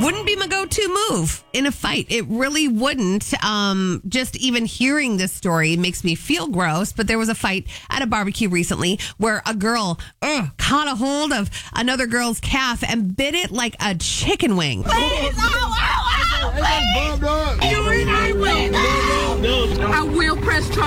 wouldn't be my go-to move in a fight. It really wouldn't. Just even hearing this story makes me feel gross. But there was a fight at a barbecue recently where a girl caught a hold of another girl's calf and bit it like a chicken wing. Please, I will press charges.